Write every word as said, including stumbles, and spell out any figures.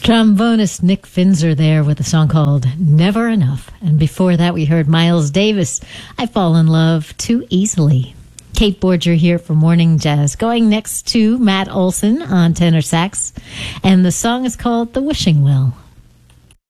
Trombonist Nick Finzer there with a song called Never Enough. And before that, we heard Miles Davis, I Fall in Love Too Easily. Kate Borger here for Morning Jazz. Going next to Matt Olson on tenor sax. And the song is called The Wishing Well.